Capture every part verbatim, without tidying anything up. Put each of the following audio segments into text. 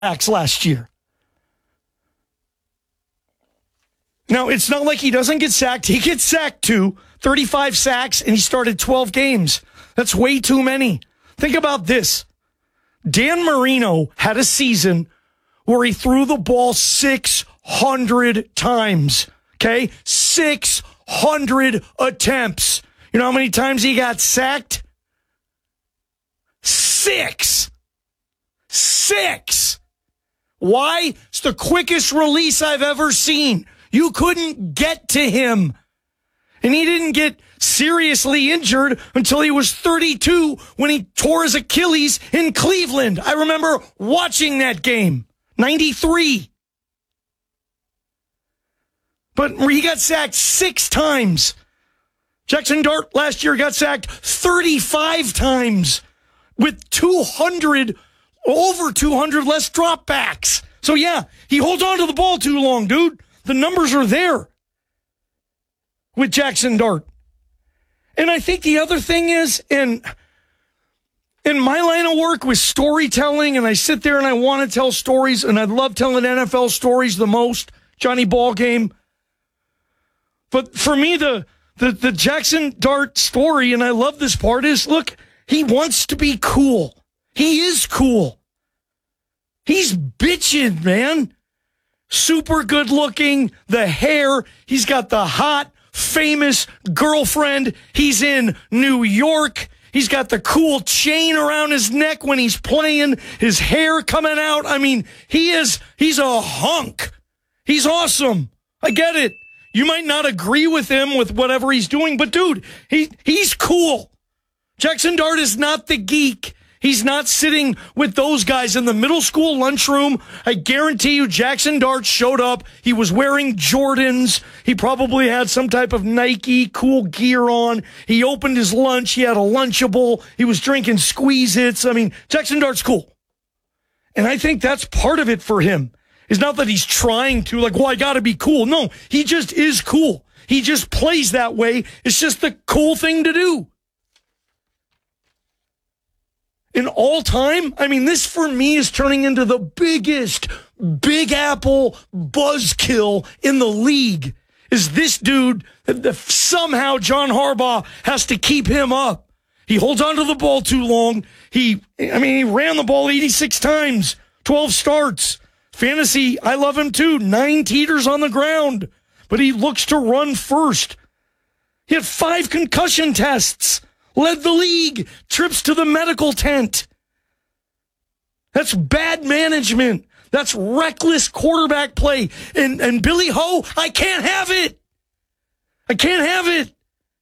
sacks last year. Now, it's not like he doesn't get sacked. He gets sacked too. thirty-five sacks, and he started twelve games. That's way too many. Think about this. Dan Marino had a season where he threw the ball six hundred times. Okay? six hundred attempts. You know how many times he got sacked? Six. Six. Why? It's the quickest release I've ever seen. You couldn't get to him. And he didn't get seriously injured until he was thirty-two when he tore his Achilles in Cleveland. I remember watching that game. ninety-three. But he got sacked six times. Jackson Dart last year got sacked thirty-five times with two hundred, over two hundred less dropbacks. So yeah, he holds on to the ball too long, dude. The numbers are there with Jackson Dart. And I think the other thing is, in, in my line of work with storytelling, and I sit there and I want to tell stories, and I love telling N F L stories the most, Johnny Ballgame. But for me, the, the, the Jackson Dart story, and I love this part, is, look, he wants to be cool. He is cool. He's bitching, man. Super good looking, the hair. He's got the hot, famous girlfriend. He's in New York. He's got the cool chain around his neck when he's playing, his hair coming out. I mean, he is, he's a hunk. He's awesome. I get it. You might not agree with him with whatever he's doing, but dude, he, he's cool. Jackson Dart is not the geek. He's not sitting with those guys in the middle school lunchroom. I guarantee you Jackson Dart showed up. He was wearing Jordans. He probably had some type of Nike cool gear on. He opened his lunch. He had a Lunchable. He was drinking Squeeze-Its. I mean, Jackson Dart's cool. And I think that's part of it for him. It's not that he's trying to, like, well, I got to be cool. No, he just is cool. He just plays that way. It's just the cool thing to do. In all time, I mean, this for me is turning into the biggest Big Apple buzzkill in the league. Is this dude, somehow John Harbaugh has to keep him up. He holds onto the ball too long. He, I mean, he ran the ball eighty-six times, twelve starts. Fantasy, I love him too. Nine teeters on the ground, but he looks to run first. He had five concussion tests. Led the league, trips to the medical tent. That's bad management. That's reckless quarterback play. And, and Billy Ho, I can't have it. I can't have it.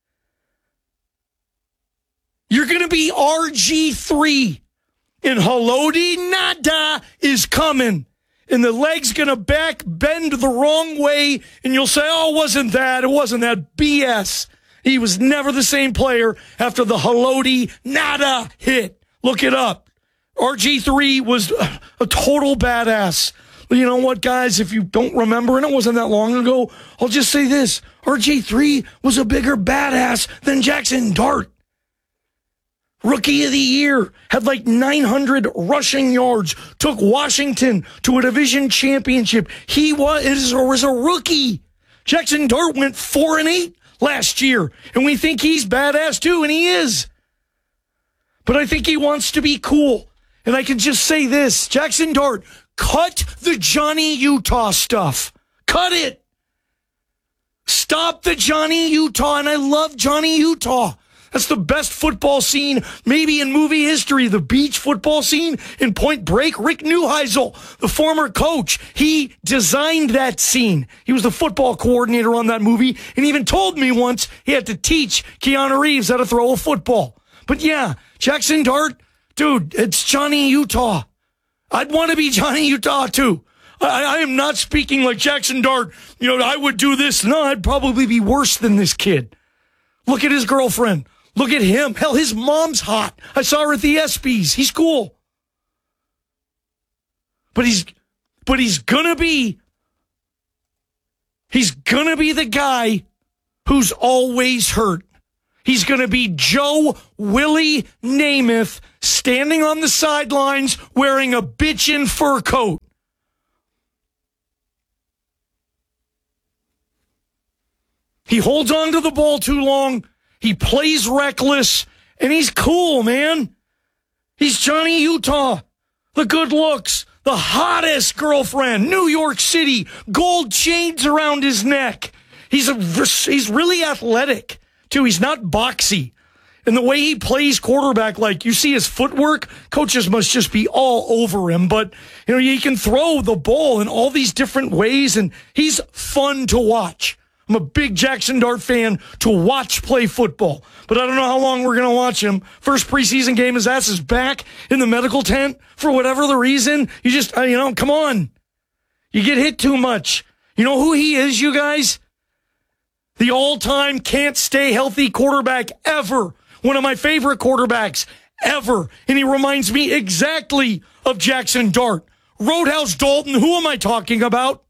You're going to be R G three. And Haloti Ngata is coming. And the leg's going to back bend the wrong way. And you'll say, oh, it wasn't that. It wasn't that. B S. He was never the same player after the Haloti Ngata hit. Look it up. R G three was a total badass. You know what, guys? If you don't remember, and it wasn't that long ago, I'll just say this. R G three was a bigger badass than Jackson Dart. Rookie of the year, had like nine hundred rushing yards, took Washington to a division championship. He was, was a rookie. Jackson Dart went four and eight. Last year, and we think he's badass too, and he is. But I think he wants to be cool. And I can just say this, Jackson Dart, cut the Johnny Utah stuff. Cut it. Stop the Johnny Utah, and I love Johnny Utah. That's the best football scene, maybe in movie history. The beach football scene in Point Break. Rick Neuheisel, the former coach, he designed that scene. He was the football coordinator on that movie, and he even told me once he had to teach Keanu Reeves how to throw a football. But yeah, Jackson Dart, dude, it's Johnny Utah. I'd want to be Johnny Utah too. I, I am not speaking like Jackson Dart. You know, I would do this. No, I'd probably be worse than this kid. Look at his girlfriend. Look at him. Hell, his mom's hot. I saw her at the ESPYs. He's cool. But he's, but he's gonna be, he's gonna be the guy who's always hurt. He's going to be Joe Willie Namath standing on the sidelines wearing a bitchin' fur coat. He holds on to the ball too long. He plays reckless, and he's cool, man. He's Johnny Utah. The good looks, the hottest girlfriend, New York City, gold chains around his neck. He's a, he's really athletic, too. He's not boxy. And the way he plays quarterback, like you see his footwork, coaches must just be all over him. But, you know, he can throw the ball in all these different ways, and he's fun to watch. I'm a big Jackson Dart fan to watch play football, but I don't know how long we're going to watch him. First preseason game, his ass is back in the medical tent for whatever the reason. You just, you know, come on. You get hit too much. You know who he is, you guys? The all-time can't stay healthy quarterback ever. One of my favorite quarterbacks ever. And he reminds me exactly of Jackson Dart. Roadhouse Dalton, who am I talking about?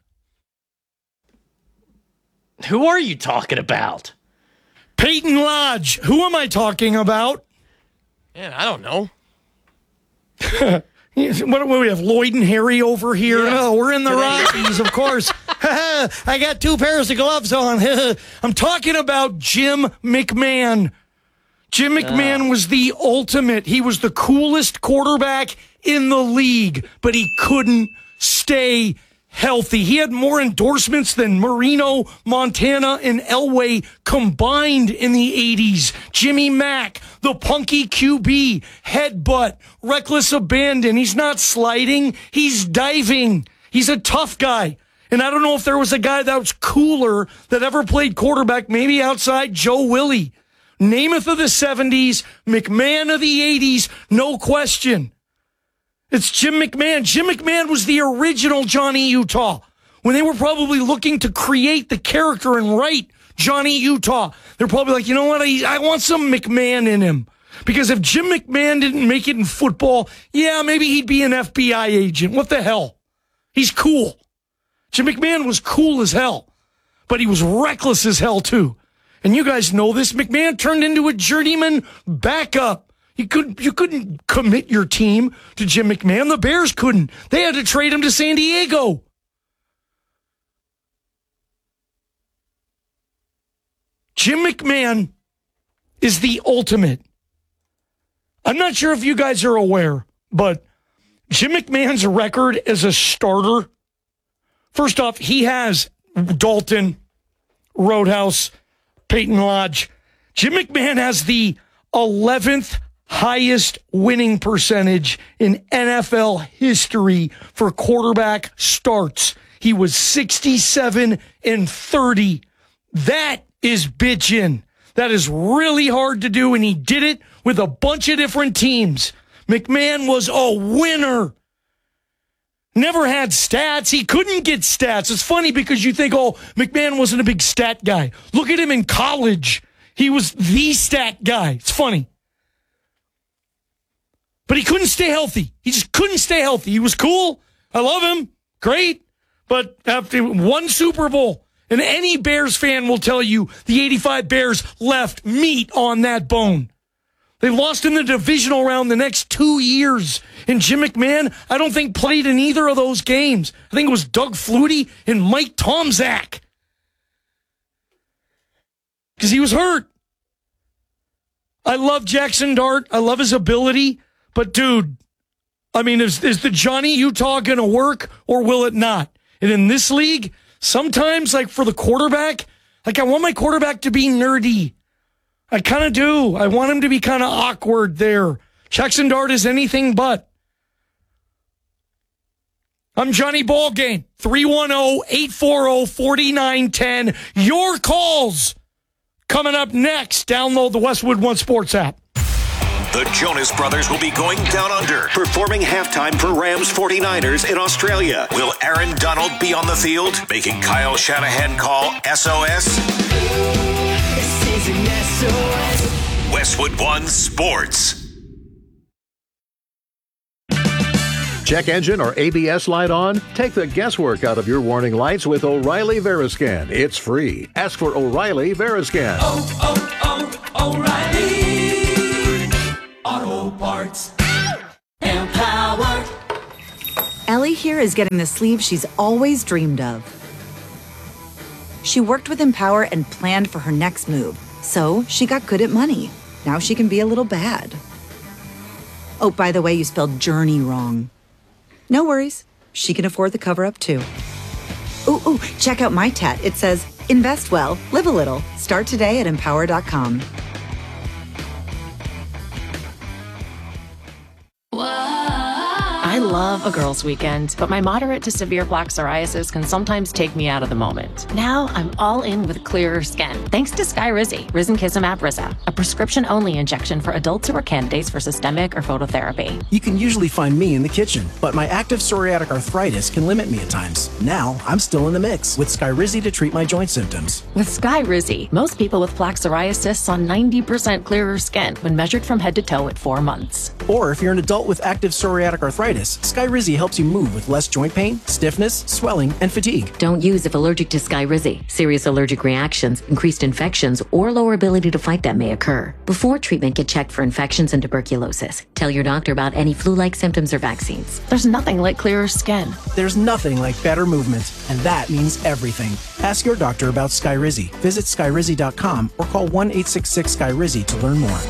Who are you talking about? Peyton Lodge. Who am I talking about? Yeah, I don't know. what, what do we have? Lloyd and Harry over here? Yeah. Oh, we're in the Rockies, of course. I got two pairs of gloves on. I'm talking about Jim McMahon. Jim McMahon uh. was the ultimate. He was the coolest quarterback in the league, but he couldn't stay healthy. He had more endorsements than Marino, Montana, and Elway combined in the eighties. Jimmy Mack, the punky Q B, headbutt, reckless abandon. He's not sliding. He's diving. He's a tough guy. And I don't know if there was a guy that was cooler that ever played quarterback, maybe outside Joe Willie. Namath of the seventies, McMahon of the eighties, no question. It's Jim McMahon. Jim McMahon was the original Johnny Utah. When they were probably looking to create the character and write Johnny Utah, they're probably like, you know what? I, I want some McMahon in him. Because if Jim McMahon didn't make it in football, yeah, maybe he'd be an F B I agent. What the hell? He's cool. Jim McMahon was cool as hell. But he was reckless as hell, too. And you guys know this. McMahon turned into a journeyman backup. You couldn't, you couldn't commit your team to Jim McMahon. The Bears couldn't. They had to trade him to San Diego. Jim McMahon is the ultimate. I'm not sure if you guys are aware, but Jim McMahon's record as a starter, first off, he has Dalton, Roadhouse, Peyton Lodge. Jim McMahon has the eleventh highest winning percentage in N F L history for quarterback starts. He was sixty-seven and thirty. That is bitchin'. That is really hard to do, and he did it with a bunch of different teams. McMahon was a winner. Never had stats. He couldn't get stats. It's funny because you think, oh, McMahon wasn't a big stat guy. Look at him in college. He was the stat guy. It's funny. But he couldn't stay healthy. He just couldn't stay healthy. He was cool. I love him. Great. But after one Super Bowl, and any Bears fan will tell you the eighty-five Bears left meat on that bone. They lost in the divisional round the next two years. And Jim McMahon, I don't think played in either of those games. I think it was Doug Flutie and Mike Tomczak. Because he was hurt. I love Jackson Dart. I love his ability. But, dude, I mean, is, is the Johnny Utah going to work or will it not? And in this league, sometimes, like for the quarterback, like I want my quarterback to be nerdy. I kind of do. I want him to be kind of awkward there. Jackson Dart is anything but. I'm Johnny Ballgame. three one zero, eight four zero, four nine one zero. Your calls coming up next. Download the Westwood One Sports app. The Jonas Brothers will be going down under, performing halftime for Rams forty-niners in Australia. Will Aaron Donald be on the field, making Kyle Shanahan call S O S? This is an S O S. Westwood One Sports. Check engine or A B S light on? Take the guesswork out of your warning lights with O'Reilly Veriscan. It's free. Ask for O'Reilly Veriscan. Oh, oh, O'Reilly Auto Parts. Empower. Ellie here is getting the sleeve she's always dreamed of. She worked with Empower and planned for her next move, so she got good at money. Now she can be a little bad. Oh, by the way, you spelled journey wrong. No worries. She can afford the cover-up, too. Ooh, ooh, check out my tat. It says, invest well, live a little. Start today at empower dot com. I love a girls' weekend, but my moderate to severe plaque psoriasis can sometimes take me out of the moment. Now I'm all in with clearer skin, thanks to Skyrizi, Risankizumab Riza, a prescription-only injection for adults who are candidates for systemic or phototherapy. You can usually find me in the kitchen, but my active psoriatic arthritis can limit me at times. Now I'm still in the mix with Skyrizi to treat my joint symptoms. With Skyrizi, most people with plaque psoriasis saw ninety percent clearer skin when measured from head to toe at four months. Or if you're an adult with active psoriatic arthritis, Skyrizi helps you move with less joint pain, stiffness, swelling, and fatigue. Don't use if allergic to Skyrizi. Serious allergic reactions, increased infections, or lower ability to fight them may occur. Before treatment, get checked for infections and tuberculosis. Tell your doctor about any flu-like symptoms or vaccines. There's nothing like clearer skin. There's nothing like better movement, and that means everything. Ask your doctor about Skyrizi. Visit Skyrizi dot com or call one eight six six Skyrizi to learn more.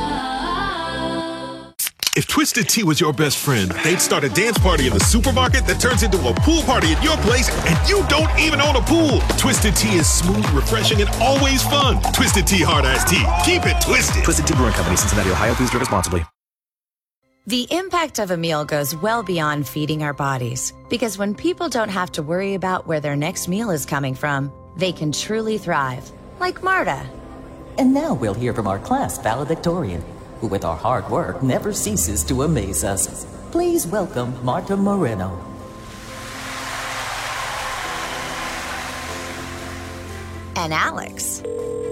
If Twisted Tea was your best friend, they'd start a dance party in the supermarket that turns into a pool party at your place, and you don't even own a pool. Twisted Tea is smooth, refreshing, and always fun. Twisted Tea Hard Iced Tea. Keep it twisted. Twisted Tea Brewing Company, Cincinnati, Ohio. Please drink responsibly. The impact of a meal goes well beyond feeding our bodies, because when people don't have to worry about where their next meal is coming from, they can truly thrive, like Marta. And now we'll hear from our class valedictorian, who with our hard work never ceases to amaze us. Please welcome Marta Moreno. And Alex.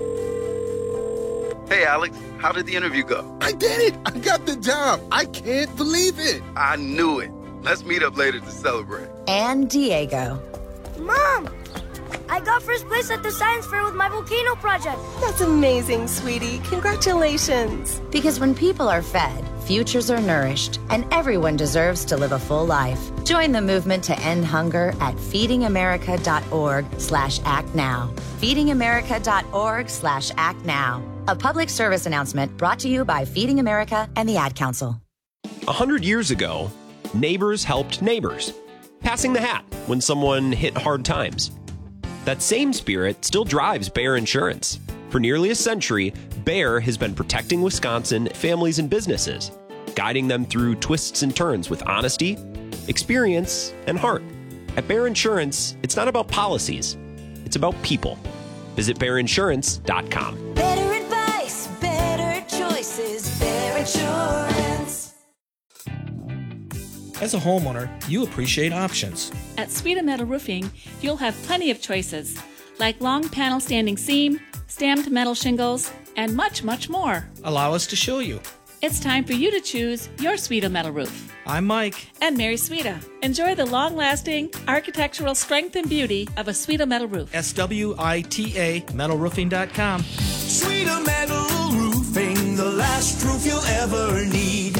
Hey, Alex, how did the interview go? I did it! I got the job! I can't believe it! I knew it. Let's meet up later to celebrate. And Diego. Mom! I got first place at the science fair with my volcano project. That's amazing, sweetie. Congratulations. Because when people are fed, futures are nourished, and everyone deserves to live a full life. Join the movement to end hunger at feedingamerica.org slash act now. feedingamerica.org slash act now. A public service announcement brought to you by Feeding America and the Ad Council. A hundred years ago, neighbors helped neighbors, passing the hat when someone hit hard times. That same spirit still drives Bayer Insurance. For nearly a century, Bayer has been protecting Wisconsin families and businesses, guiding them through twists and turns with honesty, experience, and heart. At Bayer Insurance, it's not about policies, it's about people. Visit Bayer Insurance dot com. Better advice, better choices, Bayer Insurance. As a homeowner, you appreciate options. At Sweeta Metal Roofing, you'll have plenty of choices, like long panel standing seam, stamped metal shingles, and much, much more. Allow us to show you. It's time for you to choose your Sweeta Metal Roof. I'm Mike. And Mary Sweeta. Enjoy the long-lasting architectural strength and beauty of a Sweeta Metal Roof. S W I T A metal roofing dot com. Sweeta Metal Roofing, the last roof you'll ever need.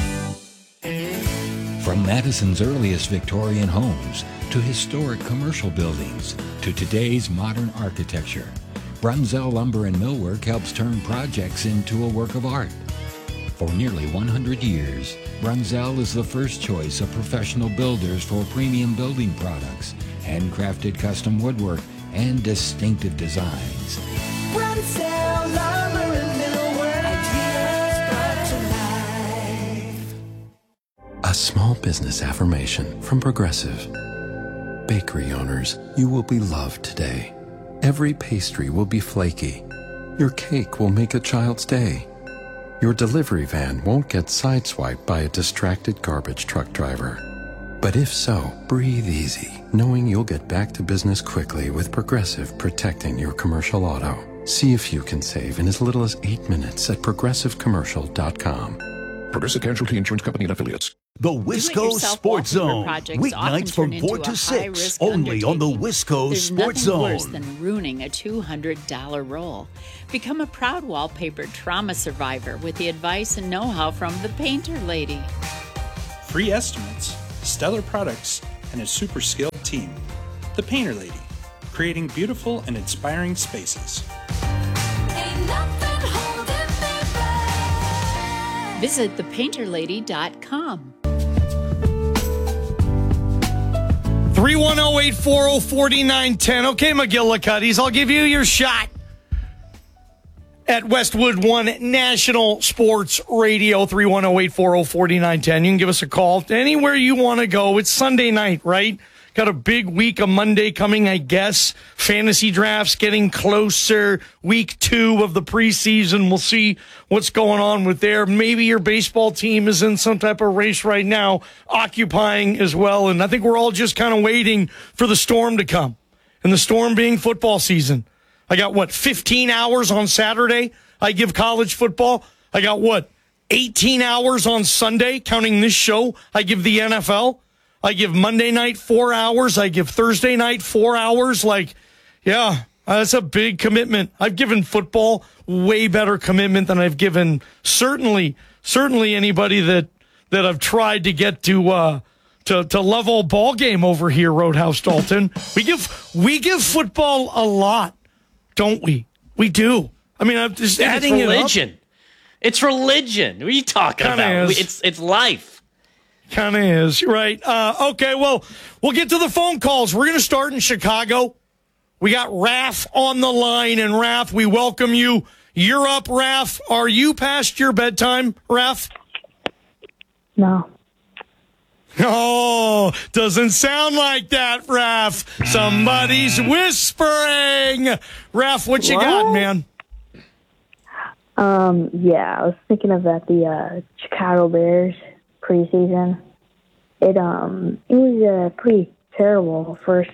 From Madison's earliest Victorian homes to historic commercial buildings to today's modern architecture, Brunzell Lumber and Millwork helps turn projects into a work of art. For nearly one hundred years, Brunzell is the first choice of professional builders for premium building products, handcrafted custom woodwork, and distinctive designs. Brunzell Lumber and Millwork, ideas brought to life. A small business affirmation from Progressive. Bakery owners, you will be loved today. Every pastry will be flaky. Your cake will make a child's day. Your delivery van won't get sideswiped by a distracted garbage truck driver. But if so, breathe easy, knowing you'll get back to business quickly with Progressive protecting your commercial auto. See if you can save in as little as eight minutes at progressive commercial dot com. Progressive Casualty Insurance Company and Affiliates. The Wisco Sports Zone. Weeknights from four to six. Only on the Wisco Sports Zone. There's nothing worse than ruining a two hundred dollars roll. Become a proud wallpaper trauma survivor with the advice and know-how from the Painter Lady. Free estimates, stellar products, and a super skilled team. The Painter Lady, creating beautiful and inspiring spaces. Visit the painter lady dot com. three one zero, eight four zero, four nine one zero. Okay, McGillicuddies, I'll give you your shot at Westwood One National Sports Radio, three one zero, eight four zero, four nine one zero. You can give us a call anywhere you want to go. It's Sunday night, right? Got a big week of Monday coming, I guess. Fantasy drafts getting closer. Week two of the preseason. We'll see what's going on with there. Maybe your baseball team is in some type of race right now, occupying as well. And I think we're all just kind of waiting for the storm to come. And the storm being football season. I got, what, fifteen hours on Saturday? I give college football. I got, what, eighteen hours on Sunday, counting this show. I give the N F L. I give Monday night four hours. I give Thursday night four hours. Like, yeah, that's a big commitment. I've given football way better commitment than I've given certainly, certainly anybody that that I've tried to get to uh, to to level ball game over here, Roadhouse Dalton. We give we give football a lot, don't we? We do. I mean, I'm just Dude, adding it's it up. religion. It's religion. What are you talking Kinda about? is. It's it's life. Kind of is. You're right. Uh, okay, well, we'll get to the phone calls. We're going to start in Chicago. We got Raph on the line, and Raph, we welcome you. You're up, Raph. Are you past your bedtime, Raph? No. Oh, doesn't sound like that, Raph. Somebody's whispering. Raph, what you What? got, man? Um, yeah, I was thinking of that, the uh, Chicago Bears preseason. It um it was uh, pretty terrible first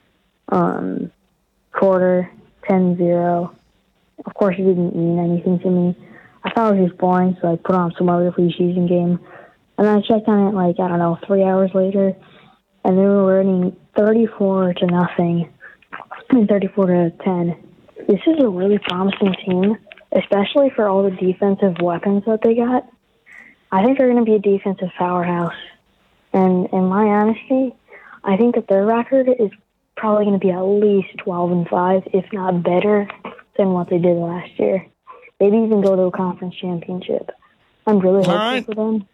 um quarter, ten zero. Of course, it didn't mean anything to me. I thought it was just boring, so I put on some other preseason game. And then I checked on it, like, I don't know, three hours later, and they were winning thirty-four to nothing. I mean, thirty-four to ten. This is a really promising team, especially for all the defensive weapons that they got. I think they're going to be a defensive powerhouse. And in my honesty, I think that their record is probably going to be at least twelve and five, if not better than what they did last year. Maybe even go to a conference championship. I'm really hopeful right. for them.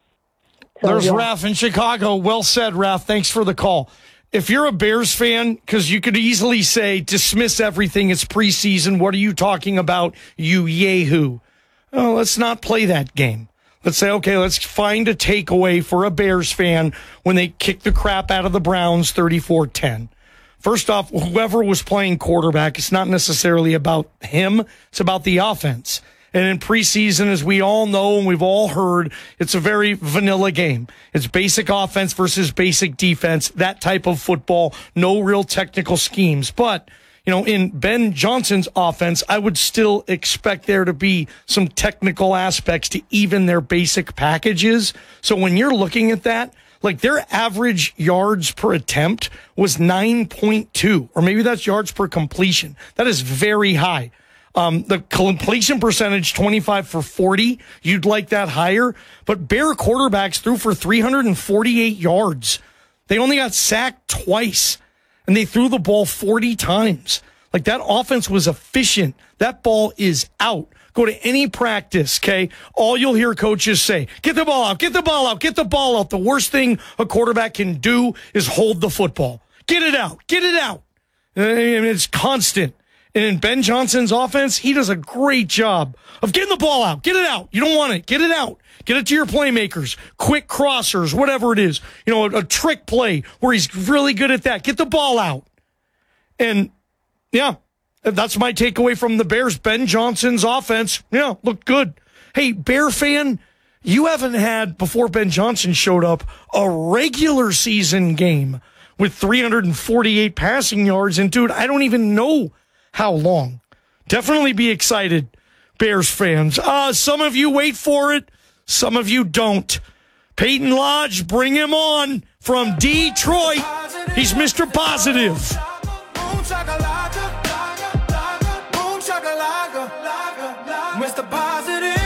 So, There's yeah. Raph in Chicago. Well said, Raph. Thanks for the call. If you're a Bears fan, because you could easily say, dismiss everything, it's preseason, what are you talking about, you yahoo? Oh, let's not play that game. Let's say, okay, let's find a takeaway for a Bears fan when they kick the crap out of the Browns thirty-four ten. First off, whoever was playing quarterback, it's not necessarily about him. It's about the offense. And in preseason, as we all know and we've all heard, it's a very vanilla game. It's basic offense versus basic defense, that type of football, no real technical schemes. But, you know, in Ben Johnson's offense, I would still expect there to be some technical aspects to even their basic packages. So when you're looking at that, like their average yards per attempt was nine point two, or maybe that's yards per completion. That is very high. Um, the completion percentage, twenty-five for forty. You'd like that higher. But Bear quarterbacks threw for three hundred forty-eight yards. They only got sacked twice, and they threw the ball forty times. Like, that offense was efficient. That ball is out. Go to any practice, okay? All you'll hear coaches say, get the ball out, get the ball out, get the ball out. The worst thing a quarterback can do is hold the football. Get it out, get it out. And it's constant. And in Ben Johnson's offense, he does a great job of getting the ball out. Get it out. You don't want it. Get it out. Get it to your playmakers, quick crossers, whatever it is. You know, a, a trick play where he's really good at that. Get the ball out. And, yeah, that's my takeaway from the Bears. Ben Johnson's offense, yeah, looked good. Hey, Bear fan, you haven't had, before Ben Johnson showed up, a regular season game with three hundred forty-eight passing yards. And, dude, I don't even know how long. Definitely be excited, Bears fans. Uh, some of you wait for it. Some of you don't. Peyton Lodge, bring him on from Detroit. He's Mister Positive. Mister Positive.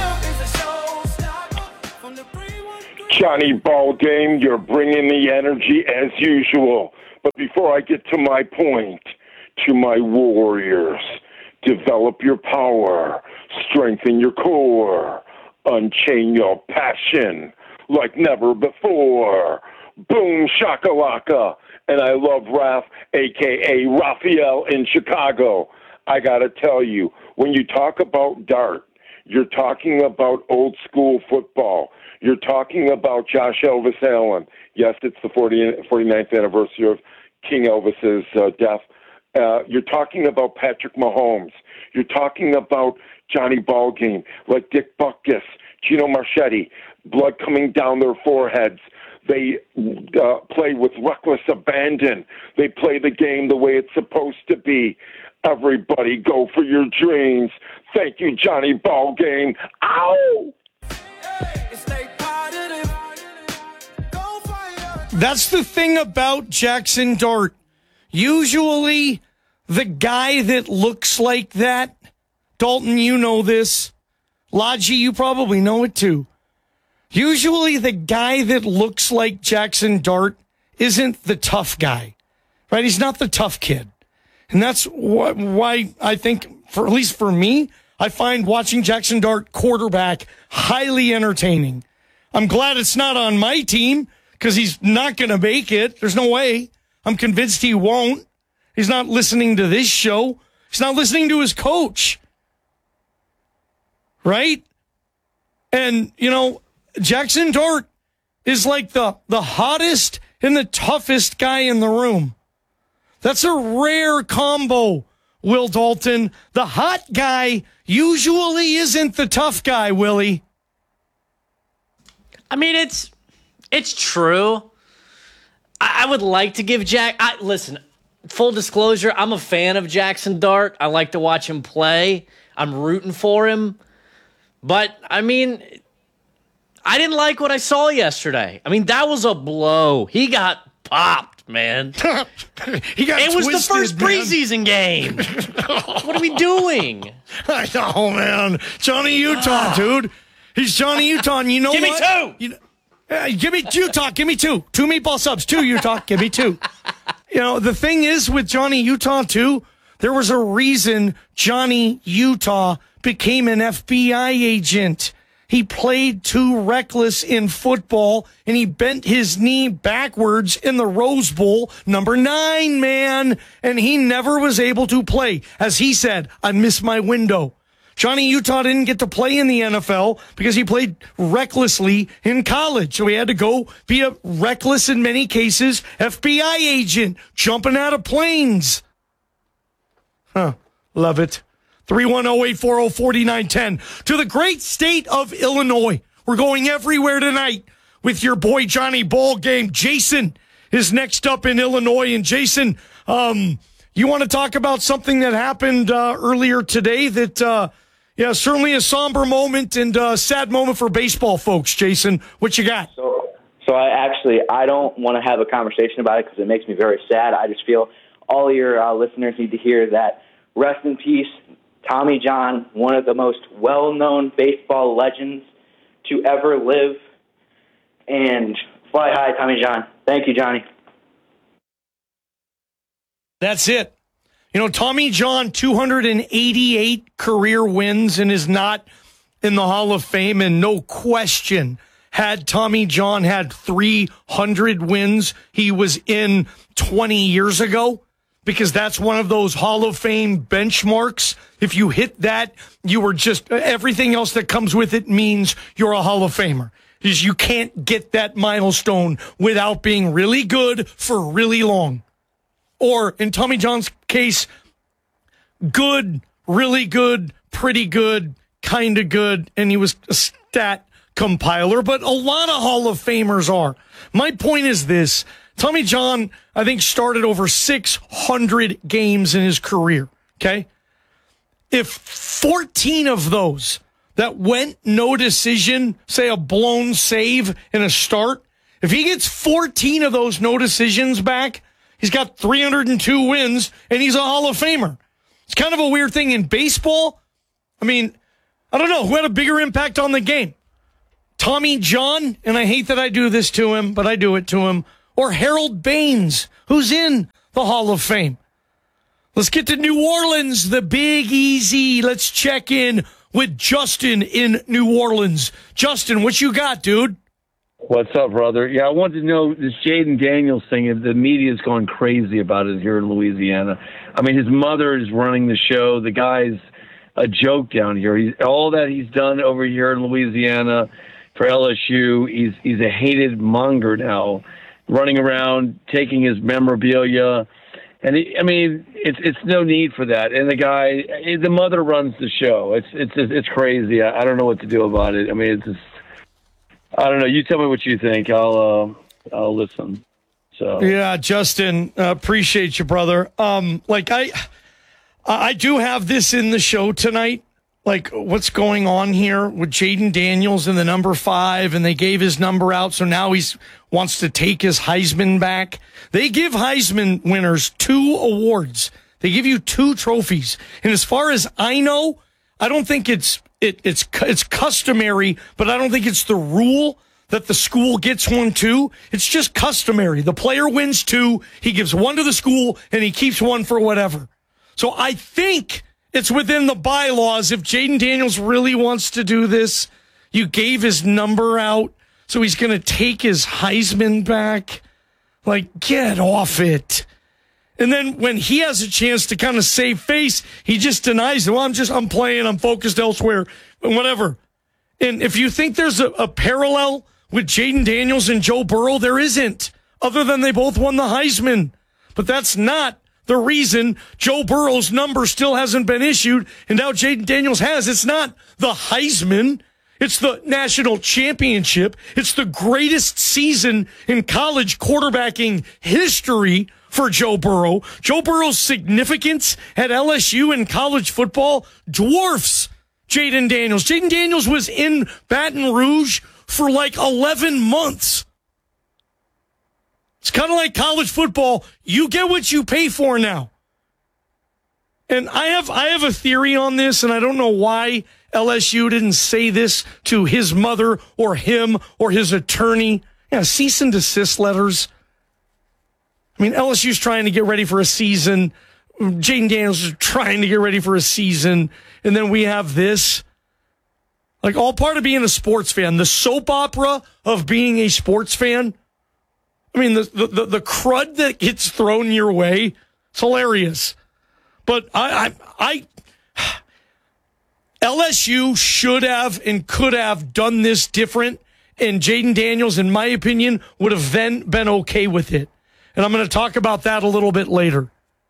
Johnny Ballgame, you're bringing the energy as usual. But before I get to my point, to my warriors, develop your power, strengthen your core, unchain your passion like never before. Boom shakalaka. And I love Raph, a k a. Raphael in Chicago. I got to tell you, when you talk about Dart, you're talking about old school football. You're talking about Josh Elvis Allen. Yes, it's the forty-ninth anniversary of King Elvis's uh, death. Uh, you're talking about Patrick Mahomes. You're talking about Johnny Ballgame, like Dick Butkus, Gino Marchetti, blood coming down their foreheads. They uh, play with reckless abandon. They play the game the way it's supposed to be. Everybody go for your dreams. Thank you, Johnny Ballgame. Ow! That's the thing about Jackson Dart. Usually, the guy that looks like that, Dalton, you know this. Lodgy, you probably know it too. Usually, the guy that looks like Jackson Dart isn't the tough guy, right? He's not the tough kid. And that's wh- why I think, for at least for me, I find watching Jackson Dart quarterback highly entertaining. I'm glad it's not on my team because he's not going to make it. There's no way. I'm convinced he won't. He's not listening to this show. He's not listening to his coach. Right? And, you know, Jackson Dart is like the, the hottest and the toughest guy in the room. That's a rare combo, Will Dalton. The hot guy usually isn't the tough guy, Willie. I mean, it's it's true. I, I would like to give Jack... I, listen, full disclosure, I'm a fan of Jackson Dart. I like to watch him play. I'm rooting for him. But, I mean, I didn't like what I saw yesterday. I mean, that was a blow. He got popped, man. he got It was twisted, the first man. preseason game. What are we doing? I know, man. Johnny Utah, dude. He's Johnny Utah, and you know Give me what? two. You know, uh, give me Utah. Give me two. Two meatball subs. Two Utah. Give me two. You know, the thing is with Johnny Utah, too, there was a reason Johnny Utah became an F B I agent. He played too reckless in football, and he bent his knee backwards in the Rose Bowl, number nine, man. And he never was able to play. As he said, I missed my window. Johnny Utah didn't get to play in the N F L because he played recklessly in college. So he had to go be a reckless, in many cases, F B I agent, jumping out of planes. Huh. Love it. three one zero, eight four zero, four nine one zero. To the great state of Illinois. We're going everywhere tonight with your boy Johnny Ballgame. Jason is next up in Illinois. And Jason, um, you want to talk about something that happened uh, earlier today that, uh, yeah, certainly a somber moment and a sad moment for baseball folks. Jason, what you got? So, so I actually, I don't want to have a conversation about it because it makes me very sad. I just feel all your uh, listeners need to hear that. Rest in peace, Tommy John, one of the most well-known baseball legends to ever live. And fly high, Tommy John. Thank you, Johnny. That's it. You know, Tommy John, two hundred eighty-eight career wins and is not in the Hall of Fame. And no question, had Tommy John had three hundred wins, he was in twenty years ago. Because that's one of those Hall of Fame benchmarks. If you hit that, you were just, everything else that comes with it means you're a Hall of Famer. Because you can't get that milestone without being really good for really long. Or, in Tommy John's case, good, really good, pretty good, kind of good, and he was a stat compiler. But a lot of Hall of Famers are. My point is this. Tommy John, I think, started over six hundred games in his career, okay? If fourteen of those, that went no decision, say a blown save and a start, if he gets fourteen of those no decisions back, he's got three hundred two wins, and he's a Hall of Famer. It's kind of a weird thing in baseball. I mean, I don't know. Who had a bigger impact on the game? Tommy John, and I hate that I do this to him, but I do it to him, or Harold Baines, who's in the Hall of Fame. Let's get to New Orleans, the Big Easy. Let's check in with Justin in New Orleans. Justin, what you got, dude? What's up, brother? Yeah, I wanted to know this Jaden Daniels thing. The media's gone crazy about it here in Louisiana. I mean, his mother is running the show. The guy's a joke down here. He's, all that he's done over here in Louisiana for L S U, he's he's a hated monger now, running around, taking his memorabilia. And he, I mean, it's it's no need for that. And the guy, the mother runs the show. It's it's it's crazy. I, I don't know what to do about it. I mean, it's just, I don't know. You tell me what you think. I'll uh, I'll listen. So yeah, Justin, uh, appreciate you, brother. Um, like I, I do have this in the show tonight. Like what's going on here with Jaden Daniels and the number five, and they gave his number out, so now he's wants to take his Heisman back. They give Heisman winners two awards. They give you two trophies, and as far as I know, I don't think it's it it's it's customary, but I don't think it's the rule that the school gets one too. It's just customary. The player wins two, he gives one to the school, and he keeps one for whatever. So I think it's within the bylaws. If Jaden Daniels really wants to do this, you gave his number out, so he's going to take his Heisman back. Like, get off it. And then when he has a chance to kind of save face, he just denies it. Well, I'm just, I'm playing, I'm focused elsewhere, whatever. And if you think there's a, a parallel with Jaden Daniels and Joe Burrow, there isn't, other than they both won the Heisman. But that's not the reason Joe Burrow's number still hasn't been issued, and now Jaden Daniels has. It's not the Heisman. It's the national championship. It's the greatest season in college quarterbacking history for Joe Burrow. Joe Burrow's significance at L S U in college football dwarfs Jaden Daniels. Jaden Daniels was in Baton Rouge for like eleven months. It's kind of like college football. You get what you pay for now. And I have I have a theory on this, and I don't know why L S U didn't say this to his mother or him or his attorney. Yeah, cease and desist letters. I mean, L S U's trying to get ready for a season. Jaden Daniels is trying to get ready for a season. And then we have this. Like, all part of being a sports fan. The soap opera of being a sports fan. I mean, the, the, the crud that gets thrown your way, it's hilarious. But I, I, I, L S U should have and could have done this different, and Jaden Daniels, in my opinion, would have then been okay with it. And I'm going to talk about that a little bit later.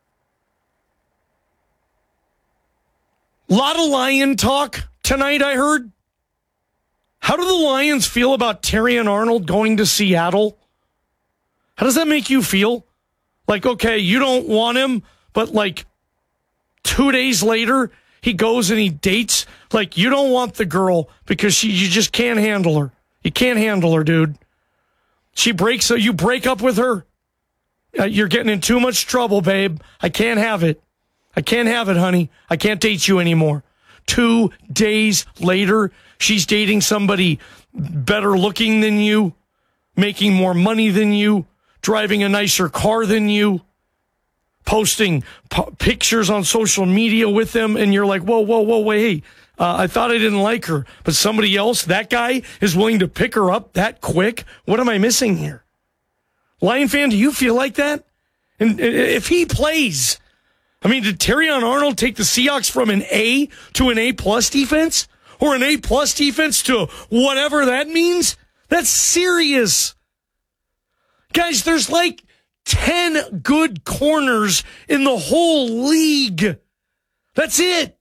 A lot of Lion talk tonight, I heard. How do the Lions feel about Terrion Arnold going to Seattle? How does that make you feel? Like, okay, you don't want him, but like two days later, he goes and he dates. Like, you don't want the girl because she, you just can't handle her. You can't handle her, dude. She breaks, so you break up with her. Uh, you're getting in too much trouble, babe. I can't have it. I can't have it, honey. I can't date you anymore. Two days later, she's dating somebody better looking than you, making more money than you, driving a nicer car than you, posting p- pictures on social media with them, and you're like, whoa, whoa, whoa, wait, uh, I thought I didn't like her, but somebody else, that guy, is willing to pick her up that quick? What am I missing here? Lion fan, do you feel like that? And if he plays, I mean, did Terrion Arnold take the Seahawks from an A to an A-plus defense? Or an A-plus defense to whatever that means? That's serious. Guys, there's like ten good corners in the whole league. That's it.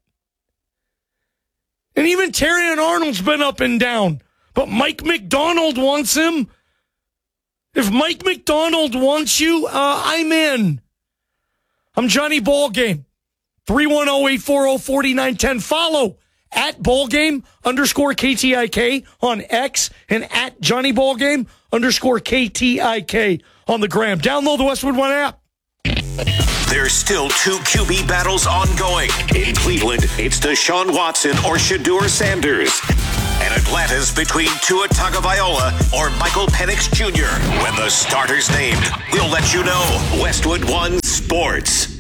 And even Terrion Arnold's been up and down. But Mike McDonald wants him. If Mike McDonald wants you, uh, I'm in. I'm Johnny Ballgame. three one zero, eight four zero, four nine one zero. Follow at ballgame underscore K T I K on X and at Johnny Ballgame underscore K T I K on the gram. Download the Westwood One app. There's still two Q B battles ongoing. In Cleveland, it's Deshaun Watson or Shedeur Sanders. And Atlanta's between Tua Tagovailoa or Michael Penix Junior When the starter's named, we'll let you know. Westwood One Sports.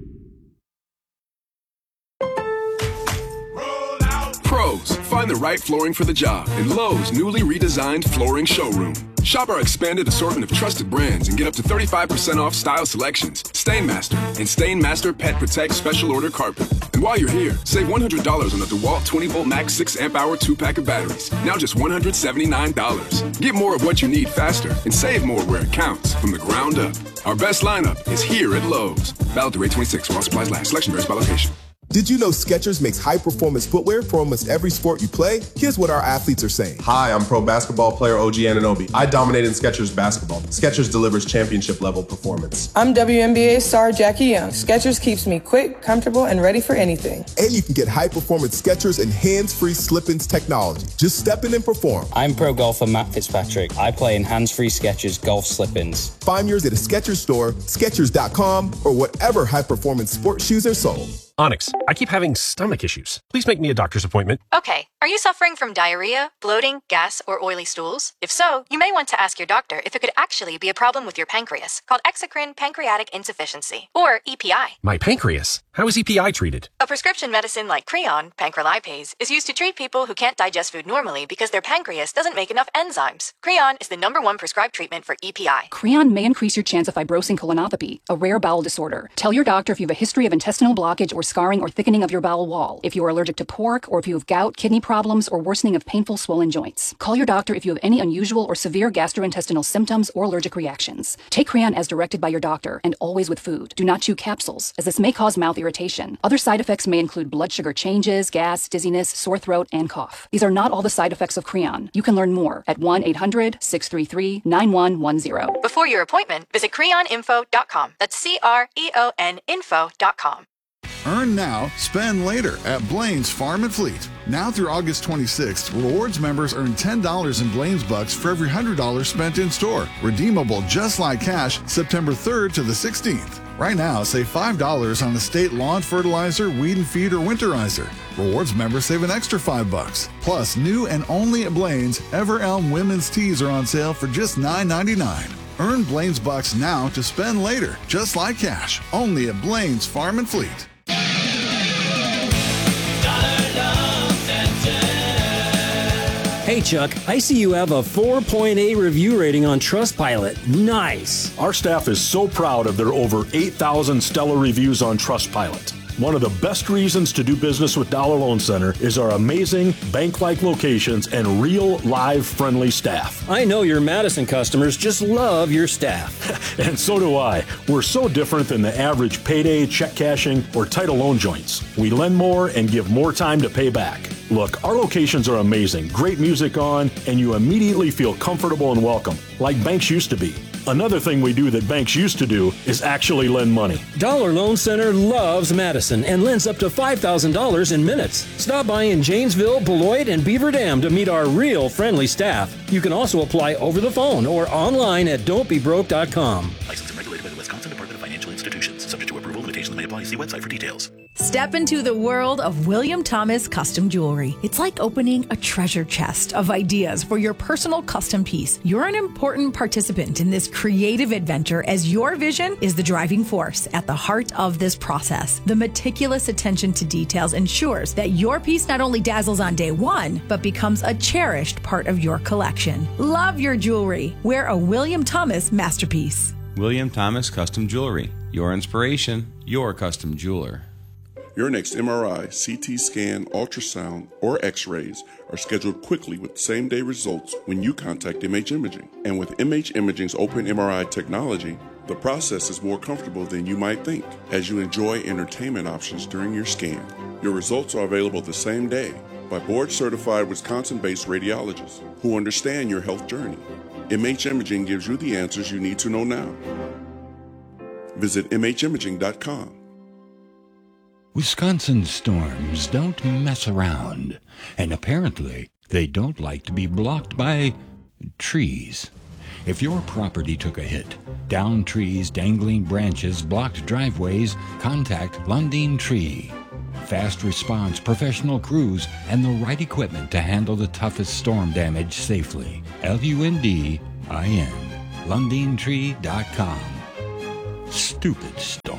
Pros, find the right flooring for the job in Lowe's newly redesigned flooring showroom. Shop our expanded assortment of trusted brands and get up to thirty-five percent off style selections, Stainmaster, and Stainmaster Pet Protect Special Order Carpet. And while you're here, save one hundred dollars on the DeWalt twenty volt Max six amp hour two pack of batteries, now just one hundred seventy-nine dollars. Get more of what you need faster and save more where it counts from the ground up. Our best lineup is here at Lowe's. Valid through eight twenty-six while supplies last. Selection varies by location. Did you know Skechers makes high-performance footwear for almost every sport you play? Here's what our athletes are saying. Hi, I'm pro basketball player O G Anunoby. I dominate in Skechers basketball. Skechers delivers championship-level performance. I'm W N B A star Jackie Young. Skechers keeps me quick, comfortable, and ready for anything. And you can get high-performance Skechers and hands-free slip-ins technology. Just step in and perform. I'm pro golfer Matt Fitzpatrick. I play in hands-free Skechers golf slip-ins. Find yours at a Skechers store, Skechers dot com, or whatever high-performance sports shoes are sold. Onyx, I keep having stomach issues. Please make me a doctor's appointment. Okay, are you suffering from diarrhea, bloating, gas, or oily stools? If so, you may want to ask your doctor if it could actually be a problem with your pancreas, called exocrine pancreatic insufficiency, or E P I. My pancreas? How is E P I treated? A prescription medicine like Creon, pancrelipase, is used to treat people who can't digest food normally because their pancreas doesn't make enough enzymes. Creon is the number one prescribed treatment for E P I. Creon may increase your chance of fibrosing colonopathy, a rare bowel disorder. Tell your doctor if you have a history of intestinal blockage or scarring or thickening of your bowel wall, if you are allergic to pork, or if you have gout, kidney problems, or worsening of painful swollen joints. Call your doctor if you have any unusual or severe gastrointestinal symptoms or allergic reactions. Take Creon as directed by your doctor, and always with food. Do not chew capsules, as this may cause mouth irritation. Other side effects may include blood sugar changes, gas, dizziness, sore throat, and cough. These are not all the side effects of Creon. You can learn more at one eight hundred six three three nine one one zero. Before your appointment, visit creon info dot com. That's C R E O N info dot com. Earn now, spend later at Blaine's Farm and Fleet. Now through August twenty-sixth, rewards members earn ten dollars in Blaine's Bucks for every one hundred dollars spent in store. Redeemable just like cash September third to the sixteenth. Right now, save five dollars on estate lawn fertilizer, weed and feed, or winterizer. Rewards members save an extra five bucks. Plus, new and only at Blaine's, Ever Elm women's tees are on sale for just nine ninety-nine. Earn Blaine's Bucks now to spend later, just like cash. Only at Blaine's Farm and Fleet. Hey Chuck, I see you have a four point eight review rating on Trustpilot. Nice. Our staff is so proud of their over eight thousand stellar reviews on Trustpilot. One of the best reasons to do business with Dollar Loan Center is our amazing bank-like locations and real, live, friendly staff. I know your Madison customers just love your staff. And so do I. We're so different than the average payday, check cashing, or title loan joints. We lend more and give more time to pay back. Look, our locations are amazing, great music on, and you immediately feel comfortable and welcome, like banks used to be. Another thing we do that banks used to do is actually lend money. Dollar Loan Center loves Madison and lends up to five thousand dollars in minutes. Stop by in Janesville, Beloit, and Beaver Dam to meet our real friendly staff. You can also apply over the phone or online at don't be broke dot com. Licensed and regulated by the Wisconsin Department of Financial Institutions. Subject to approval, limitations may apply. See website for details. Step into the world of William Thomas Custom Jewelry. It's like opening a treasure chest of ideas for your personal custom piece. You're an important participant in this creative adventure, as your vision is the driving force at the heart of this process. The meticulous attention to details ensures that your piece not only dazzles on day one, but becomes a cherished part of your collection. Love your jewelry. Wear a William Thomas masterpiece. William Thomas Custom Jewelry. Your inspiration, your custom jeweler. Your next M R I, C T scan, ultrasound, or x-rays are scheduled quickly with same-day results when you contact M H Imaging. And with M H Imaging's open M R I technology, the process is more comfortable than you might think, as you enjoy entertainment options during your scan. Your results are available the same day by board-certified Wisconsin-based radiologists who understand your health journey. M H Imaging gives you the answers you need to know now. Visit M H imaging dot com. Wisconsin storms don't mess around, and apparently they don't like to be blocked by trees. If your property took a hit, downed trees, dangling branches, blocked driveways, contact Lundin Tree. Fast response, professional crews, and the right equipment to handle the toughest storm damage safely. L U N D I N. Lundin Tree dot com. Stupid stuff.